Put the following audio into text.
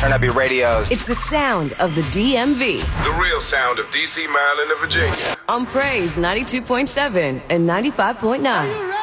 Turn up your radios. It's the sound of the DMV. The real sound of D.C., Maryland, and Virginia. On Praise 92.7 and 95.9.